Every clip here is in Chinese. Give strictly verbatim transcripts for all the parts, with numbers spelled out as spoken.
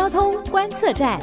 交通观测站。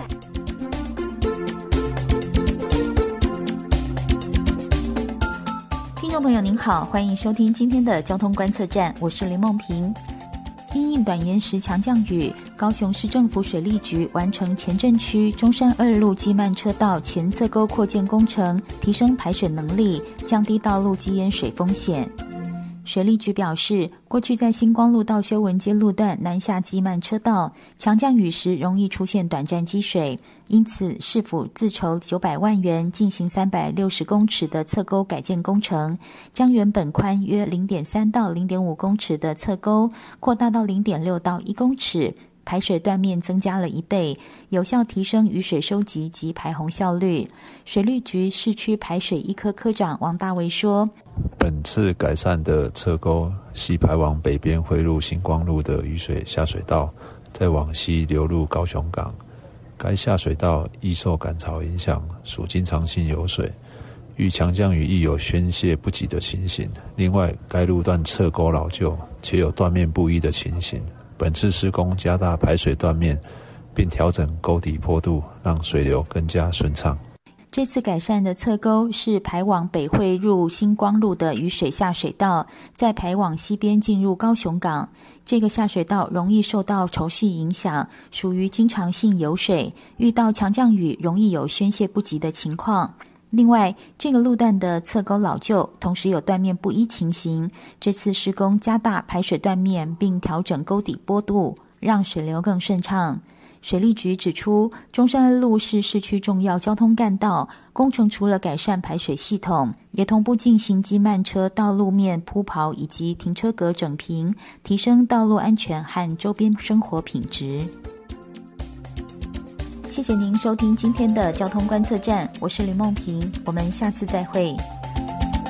听众朋友您好，欢迎收听今天的交通观测站，我是林梦萍。因应短延时强降雨，高雄市政府水利局完成前镇区中山二路基慢车道前侧沟扩建工程，提升排水能力，降低道路积淹水风险。水利局表示，过去在星光路到修文街路段南下基慢车道，强降雨时容易出现短暂积水，因此市府自筹九百万元进行三百六十公尺的侧沟改建工程，将原本宽约 零点三到零点五公尺的侧沟扩大到 零点六到一公尺，排水断面增加了一倍，有效提升雨水收集及排洪效率。水利局市区排水一科科长王大为说， 本次改善的侧沟西排往北边汇入星光路的雨水下水道，再往西流入高雄港。该下水道易受赶潮影响，属经常性有水，遇强降雨易有宣泄不及的情形。另外，该路段侧沟老旧，且有断面不一的情形。本次施工加大排水断面，并调整沟底坡度，让水流更加顺畅。 这次改善的侧沟是排往北汇入星光路的雨水下水道，再排往西边进入高雄港。这个下水道容易受到潮汐影响，属于经常性有水，遇到强降雨容易有宣泄不及的情况。另外，这个路段的侧沟老旧，同时有断面不一情形。这次施工加大排水断面，并调整沟底坡度，让水流更顺畅。水利局指出，中山二路是市区重要交通干道，工程除了改善排水系统，也同步进行基慢车道路面铺刨以及停车格整平，提升道路安全和周边生活品质。谢谢您收听今天的交通观测站，我是林梦萍，我们下次再会。